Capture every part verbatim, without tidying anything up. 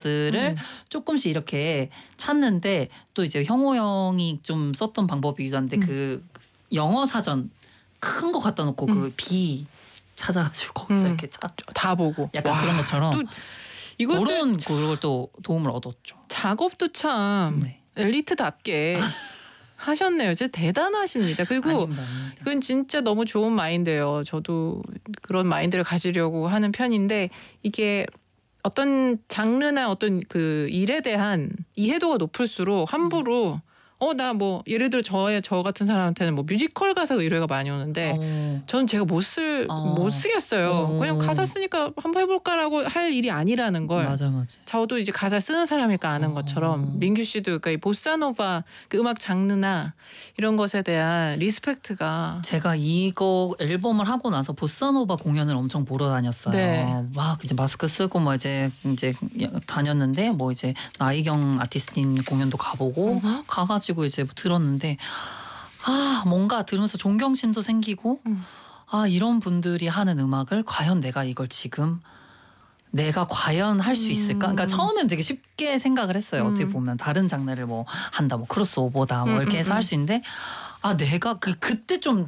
들을 음. 조금씩 이렇게 찾는데 또 이제 형호 형이 좀 썼던 방법이기도 한데 음. 그 영어 사전 큰 거 갖다 놓고 음. 그 비 찾아가지고 거기서 음. 이렇게 찾 다 보고. 약간 와, 그런 것처럼 또 이것도 그런 참 그걸 또 도움을 얻었죠. 작업도 참 네. 엘리트답게 하셨네요. 진짜 대단하십니다. 그리고 아닙니다, 아닙니다. 이건 진짜 너무 좋은 마인드예요. 저도 그런 마인드를 가지려고 하는 편인데 이게 어떤 장르나 어떤 그 일에 대한 이해도가 높을수록 함부로 어 나 뭐 예를 들어 저의 저 같은 사람한테는 뭐 뮤지컬 가사 의뢰가 많이 오는데 어. 저는 제가 못 쓸 못 어. 쓰겠어요. 어. 그냥 가사 쓰니까 한번 해볼까라고 할 일이 아니라는 걸. 맞아 맞아. 저도 이제 가사 쓰는 사람이니까 아는 어. 것처럼 민규 씨도 그러니까 이 보사노바 그 음악 장르나 이런 것에 대한 리스펙트가 제가 이거 앨범을 하고 나서 보사노바 공연을 엄청 보러 다녔어요. 네. 막 이제 마스크 쓰고 뭐 이제 이제 다녔는데 뭐 이제 나이경 아티스트님 공연도 가보고 음흠. 가가지고 이제 들었는데 아 뭔가 들으면서 존경심도 생기고 음. 아 이런 분들이 하는 음악을 과연 내가 이걸 지금 내가 과연 할 수 있을까? 그러니까 음. 처음엔 되게 쉽게 생각을 했어요. 어떻게 음. 보면 다른 장르를 뭐 한다, 뭐 크로스오버다, 뭐 음, 이렇게 음, 해서 음. 할 수 있는데 아 내가 그 그때 좀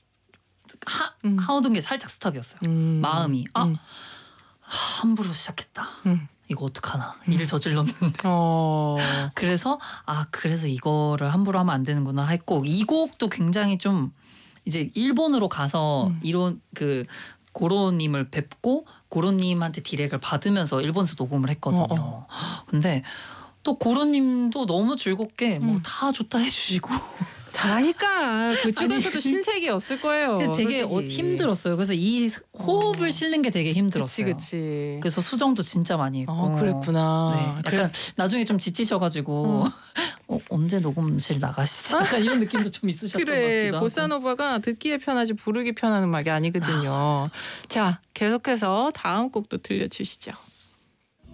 하, 음. 하오던 게 살짝 스탑이었어요. 음. 마음이 아 음. 함부로 시작했다. 음. 이거 어떡하나. 음. 일 저질렀는데. 어. 그래서 아 그래서 이거를 함부로 하면 안 되는구나 했고 이 곡도 굉장히 좀 이제 일본으로 가서 음. 이런 그 고로님을 뵙고 고로님한테 디렉을 받으면서 일본에서 녹음을 했거든요. 어, 근데 또 고로님도 너무 즐겁게 뭐 음. 다 좋다 해주시고 잘하니까 그쪽에서도 아니, 신세계였을 거예요. 되게 어, 솔직히. 힘들었어요. 그래서 이 호흡을 어. 실는 게 되게 그치 힘들었어요. 그치. 그래서 수정도 진짜 많이 했고. 어 그랬구나. 네, 약간 그래. 나중에 좀 지치셔가지고 어. 어, 언제 녹음실 나가시지? 약간 이런 느낌도 좀 있으셨던 것 그래 같기도 하고. 보사노바가 듣기에 편하지 부르기 편한 음악이 아니거든요. 자 계속해서 다음 곡도 들려주시죠.